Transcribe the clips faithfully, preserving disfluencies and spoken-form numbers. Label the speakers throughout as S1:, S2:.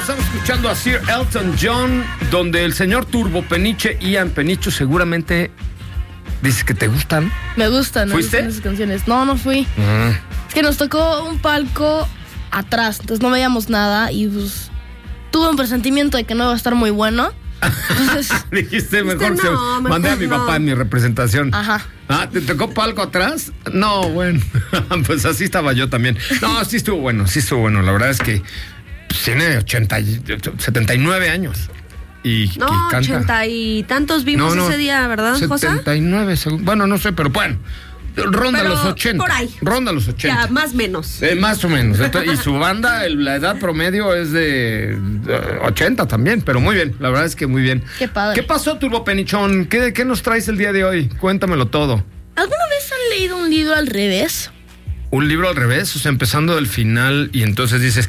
S1: estamos escuchando a Sir Elton John, donde el señor Turbo Peniche, Ian Penicho, seguramente dices que te gustan.
S2: Me gustan, me
S1: ¿Fuiste?
S2: gustan esas canciones. No, no fui.
S1: Uh-huh.
S2: Es que nos tocó un palco atrás, entonces no veíamos nada y pues tuve un presentimiento de que no iba a estar muy bueno. Entonces
S1: dijiste mejor,
S3: no,
S1: se,
S3: mejor
S1: mandé a mi
S3: no.
S1: papá en mi representación.
S2: Ajá.
S1: Ah, ¿te tocó palco atrás? No, bueno, pues así estaba yo también. No, sí estuvo bueno, sí estuvo bueno. La verdad es que pues, tiene ochenta, setenta y nueve años. Y,
S3: No,
S1: y canta.
S3: ochenta y tantos vimos
S1: No, no,
S3: ese día, ¿verdad, José?
S1: setenta y nueve, según- bueno, no sé, pero bueno, ronda
S3: Pero
S1: los ochenta.
S3: por ahí.
S1: Ronda los ochenta.
S3: Ya, más o menos.
S1: Eh, más o menos. Entonces, y su banda, el- la edad promedio es de eh, ochenta también, pero muy bien, la verdad es que muy bien.
S2: Qué padre.
S1: ¿Qué pasó, Turbo Penichón? ¿Qué, qué nos traes el día de hoy? Cuéntamelo todo.
S2: ¿Alguna vez han leído un libro al revés?
S1: Un libro al revés, o sea, empezando del final y entonces dices,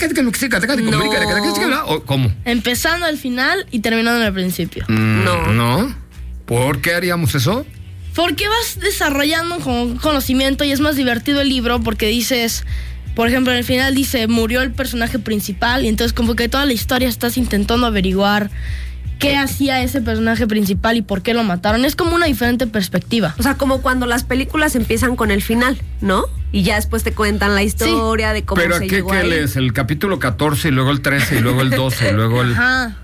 S1: ¿o cómo?
S2: Empezando al final y terminando en el principio.
S1: Mm,
S3: No.
S1: ¿No? ¿Por qué haríamos eso?
S2: Porque vas desarrollando con conocimiento y es más divertido el libro porque dices, por ejemplo, en el final dice, murió el personaje principal y entonces como que toda la historia estás intentando averiguar qué hacía ese personaje principal y por qué lo mataron. Es como una diferente perspectiva.
S3: O sea, como cuando las películas empiezan con el final, ¿no? Y ya después te cuentan la historia de cómo
S1: ¿Pero
S3: se
S1: a qué,
S3: llegó
S1: qué
S3: ahí.
S1: lees? ¿El capítulo catorce y luego el trece y luego el doce y luego el...
S2: Ajá.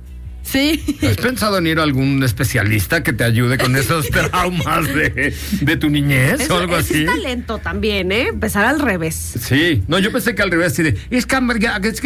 S2: Sí.
S1: ¿Has pensado en ir a algún especialista que te ayude con esos traumas de, de tu niñez
S3: Eso,
S1: o algo
S3: ese
S1: así?
S3: es talento también, ¿eh? Empezar al revés.
S1: Sí. No, yo pensé que al revés, así de... Es que...
S3: Ah, no,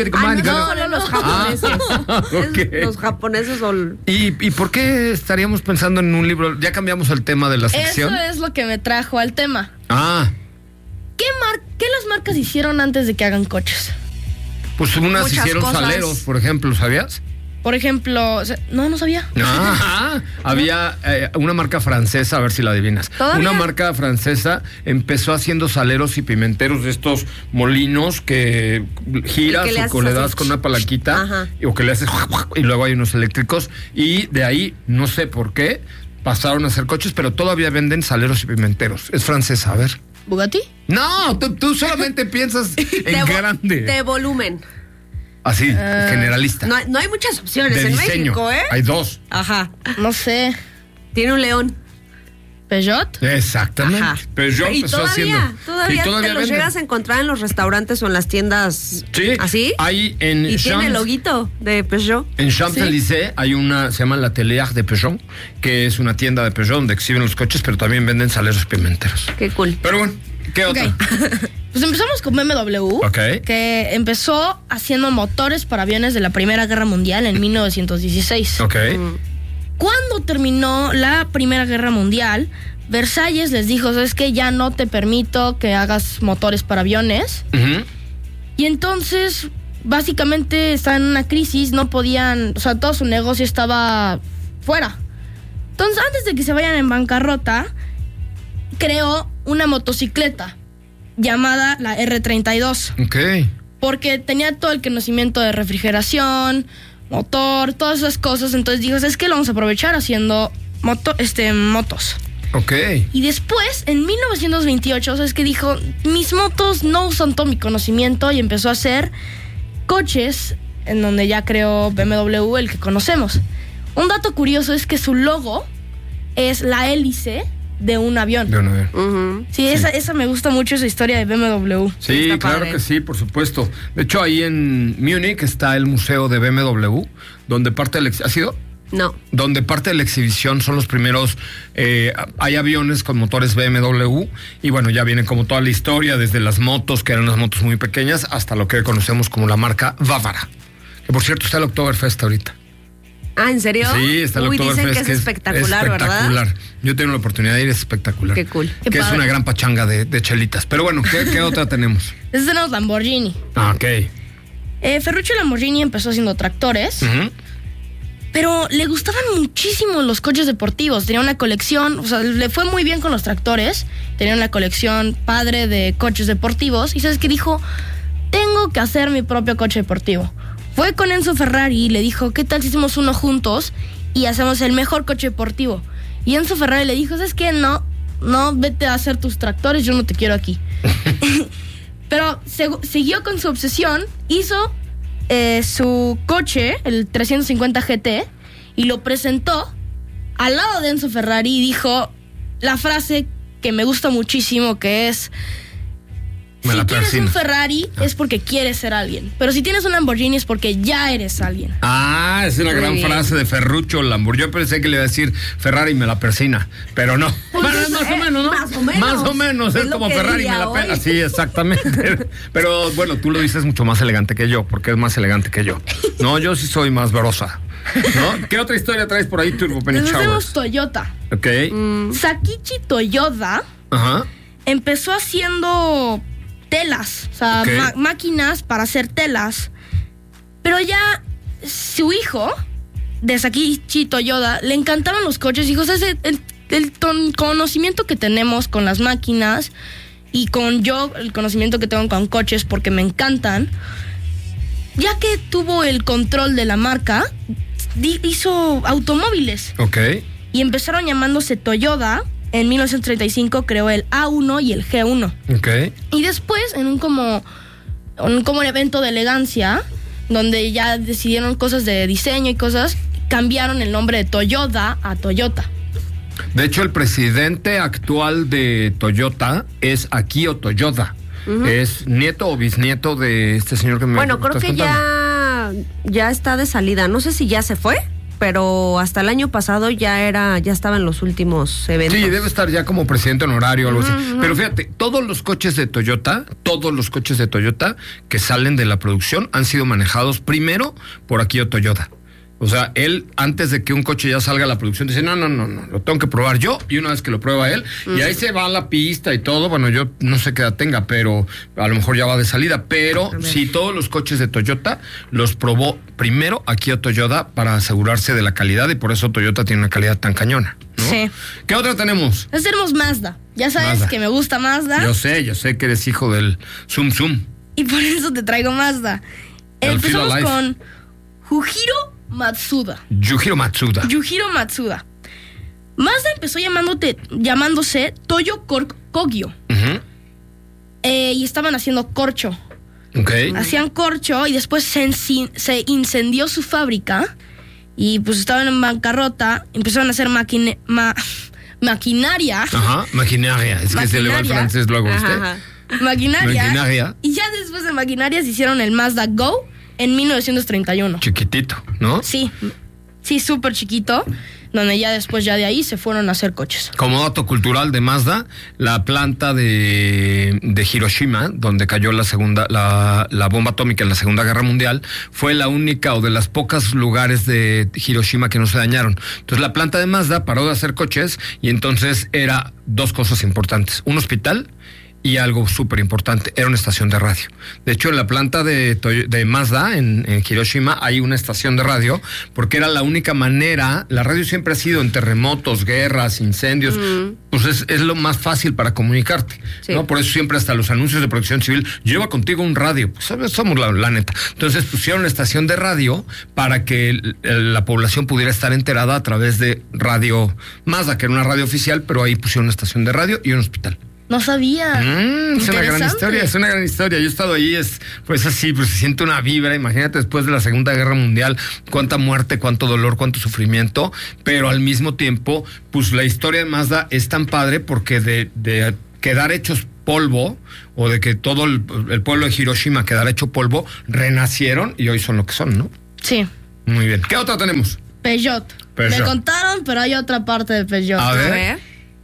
S3: no, los japoneses.
S1: Ah, ok.
S3: Es- los japoneses son...
S1: ¿Y, ¿Y por qué estaríamos pensando en un libro? Ya cambiamos el tema de la sección.
S2: Eso es lo que me trajo al tema.
S1: Ah,
S2: ¿Qué, mar ¿Qué las marcas hicieron antes de que hagan coches?
S1: pues unas
S3: Muchas
S1: hicieron
S3: cosas.
S1: saleros, por ejemplo, ¿sabías?
S2: Por ejemplo, o sea, no, no sabía.
S1: Ah, había eh, una marca francesa, a ver si la adivinas.
S3: ¿Todavía?
S1: Una marca francesa empezó haciendo saleros y pimenteros de estos molinos que giras
S3: El que le
S1: o
S3: haces
S1: que le
S3: así,
S1: das con una palanquita
S3: ajá.
S1: o que le haces y luego hay unos eléctricos y de ahí, no sé por qué, pasaron a hacer coches, pero todavía venden saleros y pimenteros. Es francesa, a ver.
S2: ¿Bugatti?
S1: No, tú, tú solamente piensas en
S3: de vo-
S1: grande.
S3: De volumen.
S1: Así, generalista.
S3: No, hay- no hay muchas opciones
S1: de
S3: en
S1: diseño.
S3: México, ¿eh?
S1: Hay dos.
S3: Ajá.
S2: No sé.
S3: Tiene un león.
S2: ¿Peugeot?
S1: Exactamente.
S3: Ajá.
S1: Peugeot
S3: y
S1: empezó
S3: todavía,
S1: haciendo.
S3: todavía,
S1: y todavía
S3: te los
S1: venden.
S3: llegas a encontrar en los restaurantes o en las tiendas.
S1: Sí.
S3: ¿Así?
S1: Hay en
S3: Y tiene el
S1: Champs-
S3: loguito de Peugeot.
S1: En Champs-Élysées hay una, se llama l'Atelier de Peugeot, que es una tienda de Peugeot donde exhiben los coches, pero también venden saleros pimenteros.
S3: Qué cool.
S1: Pero bueno, ¿qué otra?
S2: Ok. Pues empezamos con B M W,
S1: Ok.
S2: que empezó haciendo motores para aviones de la Primera Guerra Mundial en mil novecientos dieciséis.
S1: Ok.
S2: Cuando terminó la Primera Guerra Mundial, Versalles les dijo, ¿sabes qué? Ya no te permito que hagas motores para aviones.
S1: Ujú.
S2: Y entonces, básicamente, estaban en una crisis, no podían, o sea, todo su negocio estaba fuera. Entonces, antes de que se vayan en bancarrota, creó una motocicleta llamada la R treinta y dos,
S1: Ok.
S2: porque tenía todo el conocimiento de refrigeración, motor, todas esas cosas. Entonces dijo, ¿sabes qué? Lo vamos a aprovechar haciendo moto, este, motos.
S1: Ok.
S2: Y después, en mil novecientos veintiocho, ¿sabes qué? Dijo, mis motos no usan todo mi conocimiento y empezó a hacer coches en donde ya creó B M W, el que conocemos. Un dato curioso es que su logo es la hélice de un avión.
S1: De una vez.
S3: Ujú.
S2: Sí, esa, esa me gusta mucho, esa historia de B M W.
S1: Sí,
S3: Está
S1: claro
S3: padre.
S1: que sí, por supuesto. De hecho, ahí en Múnich está el museo de B M W, donde parte del... ex- ¿Ha sido?
S3: No.
S1: Donde parte de la exhibición son los primeros, eh, hay aviones con motores B M W y bueno, ya viene como toda la historia, desde las motos, que eran unas motos muy pequeñas, hasta lo que conocemos como la marca Bávara. Que por cierto está el Oktoberfest ahorita.
S3: Ah, ¿en serio?
S1: Sí, está el
S3: Uy,
S1: Oktoberfest.
S3: dicen que es espectacular,
S1: espectacular.
S3: ¿verdad?
S1: Yo tengo la oportunidad de ir, es espectacular.
S3: Qué cool.
S2: Qué
S1: que es
S2: padre.
S1: una gran pachanga de, de chelitas. Pero bueno, ¿qué, qué otra tenemos?
S2: Ese tenemos Lamborghini.
S1: Ah, ok.
S2: Eh, Ferruccio Lamborghini empezó haciendo tractores,
S1: Ujú.
S2: pero le gustaban muchísimo los coches deportivos. Tenía una colección, o sea, le fue muy bien con los tractores. Tenía una colección padre de coches deportivos. Y ¿sabes qué dijo? Tengo que hacer mi propio coche deportivo. Fue con Enzo Ferrari y le dijo, ¿qué tal si hacemos uno juntos y hacemos el mejor coche deportivo? Y Enzo Ferrari le dijo, ¿sabes qué? No, no, vete a hacer tus tractores, yo no te quiero aquí. Pero se- siguió con su obsesión, hizo eh, su coche, el trescientos cincuenta G T, y lo presentó al lado de Enzo Ferrari y dijo la frase que me gusta muchísimo, que es:
S1: Me
S2: si
S1: la
S2: tienes
S1: persino.
S2: un Ferrari
S1: Ah.
S2: es porque quieres ser alguien, pero si tienes un Lamborghini es porque ya eres alguien.
S1: Ah, es una
S3: Muy
S1: gran
S3: bien.
S1: frase de Ferruccio Lamborghini. Yo pensé que le iba a decir Ferrari me la persina, pero no.
S3: Pues
S1: Bueno,
S3: es-
S1: es más o
S3: eh,
S1: menos, ¿no?
S3: más o menos.
S1: Más o menos, es,
S3: Es lo
S1: como
S3: que
S1: Ferrari me
S3: diría
S1: la pela.
S3: hoy.
S1: Sí, exactamente. Pero bueno, tú lo dices mucho más elegante que yo, porque es más elegante que yo. No, yo sí soy más verosa. ¿No? ¿Qué otra historia traes por ahí, Turbo Penny
S2: Entonces tenemos
S1: Showers?
S2: Toyota.
S1: Ok.
S2: Sakichi Toyoda
S1: Ajá.
S2: empezó haciendo telas, o sea,
S1: Ok.
S2: ma- máquinas para hacer telas. Pero ya su hijo, de Sakichi Toyoda, le encantaban los coches. Dijo, o sea, ese- el, el ton- conocimiento que tenemos con las máquinas y con yo, el conocimiento que tengo con coches porque me encantan, ya que tuvo el control de la marca, di- hizo automóviles.
S1: Ok.
S2: Y empezaron llamándose Toyota. En mil novecientos treinta y cinco creó el A uno y el G uno.
S1: Ok.
S2: Y después, en un como, un como evento de elegancia, donde ya decidieron cosas de diseño y cosas, cambiaron el nombre de Toyota a Toyota.
S1: De hecho, el presidente actual de Toyota es Akio Toyoda. Es nieto o bisnieto de este señor que me
S3: Bueno, creo
S1: estás
S3: que
S1: contando.
S3: ya, ya está de salida. No sé si ya se fue, pero hasta el año pasado ya era, ya estaba en los últimos eventos.
S1: Sí, debe estar ya como presidente honorario o algo así. Pero fíjate, todos los coches de Toyota, todos los coches de Toyota que salen de la producción han sido manejados primero por Akio Toyoda. O sea, él, antes de que un coche ya salga a la producción, dice, no, no, no, no, lo tengo que probar yo. Y una vez que lo prueba él, y ahí se va a la pista y todo. Bueno, yo no sé qué edad tenga, pero a lo mejor ya va de salida. Pero sí, todos los coches de Toyota los probó primero Akio Toyoda para asegurarse de la calidad. Y por eso Toyota tiene una calidad tan cañona, ¿no?
S2: Sí.
S1: ¿Qué otra tenemos?
S2: Entonces tenemos Mazda. Ya sabes
S1: Mazda.
S2: que me gusta Mazda.
S1: Yo sé, yo sé que eres hijo del Zoom Zoom.
S2: Y por eso te traigo Mazda.
S1: El
S2: Empezamos
S1: Feel Alive.
S2: con Yujiro Matsuda.
S1: Yujiro Matsuda.
S2: Yujiro Matsuda. Mazda empezó llamándote, llamándose Toyo Kor- Kogyo.
S1: Ujú.
S2: Eh, y estaban haciendo corcho.
S1: Ok.
S2: Hacían corcho y después se, enci- se incendió su fábrica. Y pues estaban en bancarrota. Empezaron a hacer maquine- ma- maquinaria.
S1: Ajá, maquinaria. Es que se le va el
S2: Maquinaria.
S1: francés luego,
S3: Ajá,
S1: ¿viste?
S3: ajá.
S2: Maquinaria.
S1: Maquinaria.
S2: Y ya después de maquinarias hicieron el Mazda Go en mil novecientos treinta y uno.
S1: Chiquitito, ¿no?
S2: Sí, sí, súper chiquito, donde ya después ya de ahí se fueron a hacer coches.
S1: Como dato cultural de Mazda, la planta de, de Hiroshima, donde cayó la segunda, la, la bomba atómica en la Segunda Guerra Mundial, fue la única o de las pocas lugares de Hiroshima que no se dañaron. Entonces la planta de Mazda paró de hacer coches y entonces era dos cosas importantes: un hospital y algo súper importante, era una estación de radio. De hecho, en la planta de, Toy- de Mazda, en, en Hiroshima, hay una estación de radio, porque era la única manera. La radio siempre ha sido en terremotos, guerras, incendios, pues es, es lo más fácil para comunicarte,
S3: Sí.
S1: ¿no? Por eso siempre hasta los anuncios de protección civil, lleva contigo un radio, pues ¿sabes? Somos la, la neta. Entonces pusieron una estación de radio para que el- el- la población pudiera estar enterada a través de radio Mazda, que era una radio oficial, pero ahí pusieron una estación de radio y un hospital.
S2: No sabía.
S1: Mm, es una gran
S2: Interesante.
S1: historia, es una gran historia. Yo he estado ahí, es pues así, pues se siente una vibra. Imagínate después de la Segunda Guerra Mundial, cuánta muerte, cuánto dolor, cuánto sufrimiento, pero al mismo tiempo, pues la historia de Mazda es tan padre porque de, de quedar hechos polvo, o de que todo el, el pueblo de Hiroshima quedara hecho polvo, renacieron y hoy son lo que son, ¿no?
S2: Sí.
S1: Muy bien. ¿Qué otra tenemos?
S2: Peugeot.
S1: Peugeot.
S2: Me contaron, pero hay otra parte de Peugeot.
S1: A
S3: A
S1: ver.
S3: ver.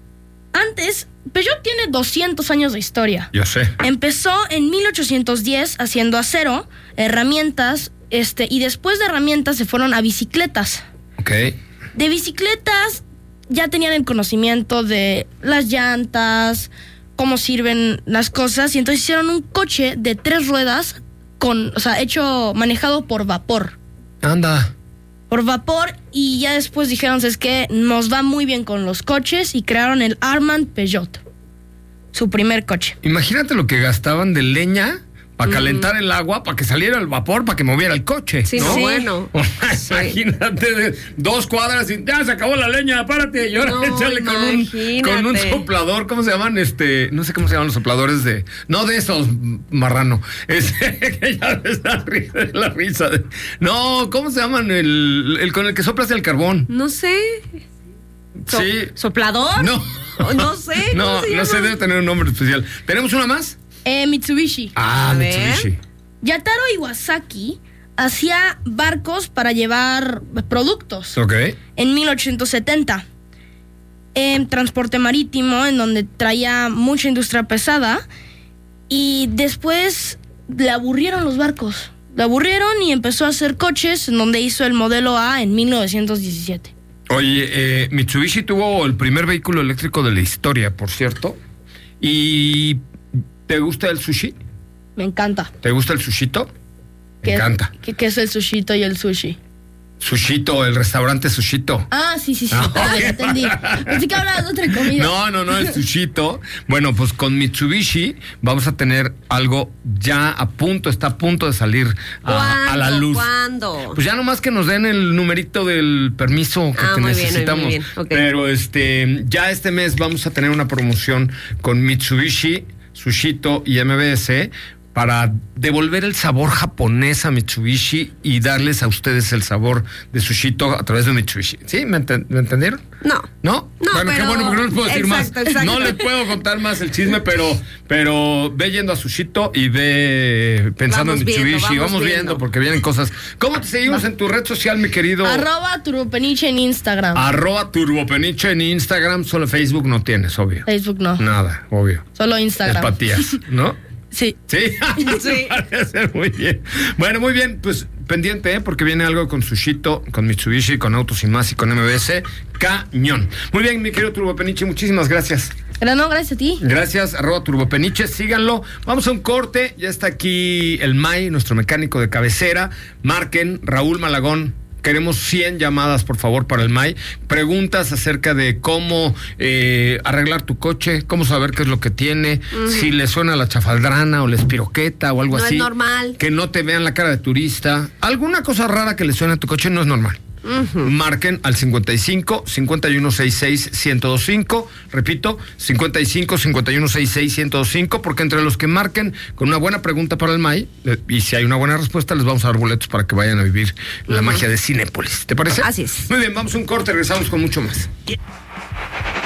S2: Antes, Peugeot tiene doscientos años de historia.
S1: Yo sé.
S2: Empezó en mil ochocientos diez haciendo acero, herramientas, este, y después de herramientas se fueron a bicicletas.
S1: Ok.
S2: De bicicletas ya tenían el conocimiento de las llantas, cómo sirven las cosas, y entonces hicieron un coche de tres ruedas con, o sea, hecho, manejado por vapor.
S1: Anda.
S2: Por vapor, y ya después dijeron, es que nos va muy bien con los coches, y crearon el Armand Peugeot, su primer coche.
S1: Imagínate lo que gastaban de leña para uh-huh. calentar el agua, para que saliera el vapor, para que moviera el coche.
S3: Sí,
S1: ¿no?
S3: sí. Bueno.
S1: Sí. Imagínate, de dos cuadras y ya se acabó la leña, párate. Y ahora no, échale con un, con un soplador, ¿cómo se llaman? Este, no sé cómo se llaman los sopladores de. No de esos, marrano. Ese que ya me está risa, la risa. De, no, ¿cómo se llaman? El, el con el que soplas el carbón.
S3: No sé. So,
S1: sí.
S3: ¿Soplador?
S1: No.
S3: No sé.
S1: No, no sé, debe tener un nombre especial. ¿Tenemos una más?
S2: Eh, Mitsubishi.
S1: Ah,
S3: A
S1: Mitsubishi.
S3: ver.
S2: Yataro Iwasaki hacía barcos para llevar productos.
S1: Ok.
S2: En mil ochocientos setenta. En transporte marítimo, en donde traía mucha industria pesada. Y después le aburrieron los barcos. Le aburrieron y empezó a hacer coches, en donde hizo el modelo A en mil novecientos diecisiete.
S1: Oye, eh, Mitsubishi tuvo el primer vehículo eléctrico de la historia, por cierto. ¿Y te gusta el sushi?
S2: Me encanta.
S1: ¿Te gusta el sushito? Me encanta.
S2: ¿Qué, ¿Qué es el sushito y el sushi?
S1: Sushito, el restaurante Sushito.
S2: Ah, sí, sí, sí.
S1: No,
S2: Ah, ya entendí. Pensé que hablabas de otra comida.
S1: No, no, no, el Sushito. Bueno, pues con Mitsubishi vamos a tener algo ya a punto, está a punto de salir a, a la luz.
S3: ¿Cuándo?
S1: Pues ya nomás que nos den el numerito del permiso que,
S3: ah,
S1: que
S3: muy
S1: necesitamos.
S3: Bien, muy bien. Okay.
S1: Pero este, ya este mes vamos a tener una promoción con Mitsubishi, Sushito y M B S para devolver el sabor japonés a Mitsubishi y darles a ustedes el sabor de Sushito a través de Mitsubishi. ¿Sí? ¿Me, ent- ¿me entendieron?
S3: No.
S1: ¿No?
S3: No,
S1: bueno,
S3: pero...
S1: qué bueno, porque no les puedo decir
S3: exacto,
S1: más.
S3: Exacto.
S1: No les puedo contar más el chisme, pero, pero ve yendo a Sushito y ve pensando
S3: vamos
S1: en Mitsubishi.
S3: Viendo, vamos,
S1: vamos viendo.
S3: viendo
S1: porque vienen cosas. ¿Cómo te seguimos Va. en tu red social, mi querido?
S2: Arroba Turbopeniche en Instagram.
S1: Arroba Turbopeniche en Instagram. Solo Facebook no tienes, obvio.
S2: Facebook no.
S1: Nada, obvio.
S2: Solo Instagram.
S1: Es patías, ¿no?
S2: Sí.
S1: Sí, sí. Parece muy bien. Bueno, muy bien, pues pendiente, ¿eh? Porque viene algo con Sushito, con Mitsubishi, con Autos y Más y con M B S. Cañón. Muy bien, mi querido Turbopeniche, muchísimas gracias.
S2: Pero no, gracias a ti.
S1: Gracias, arroba Turbopeniche, síganlo. Vamos a un corte, ya está aquí el May, nuestro mecánico de cabecera. Marquen, Raúl Malagón. Queremos cien llamadas, por favor, para el May. Preguntas acerca de cómo eh, arreglar tu coche, cómo saber qué es lo que tiene, uh-huh. si le suena la chafaldrana o la espiroqueta o algo
S3: no
S1: así.
S3: No es normal.
S1: Que no te vean la cara de turista. Alguna cosa rara que le suene a tu coche no es normal. Uh-huh. Marquen al cincuenta y cinco, cincuenta y uno, sesenta y seis, ciento veinticinco. Repito, cincuenta y cinco, cincuenta y uno, sesenta y seis, ciento veinticinco, porque entre los que marquen con una buena pregunta para el May, y si hay una buena respuesta, les vamos a dar boletos para que vayan a vivir uh-huh. la magia de Cinépolis. ¿Te parece?
S3: Así es.
S1: Muy bien, vamos a un corte, regresamos con mucho más.